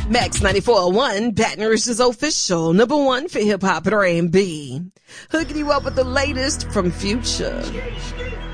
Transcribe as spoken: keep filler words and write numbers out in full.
Max ninety-four point one, Baton Rouge's official number one for hip hop and R and B. Hooking you up with the latest from Future.